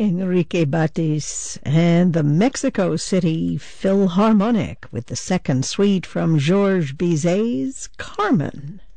Enrique Batis and the Mexico City Philharmonic with the second suite from Georges Bizet's Carmen.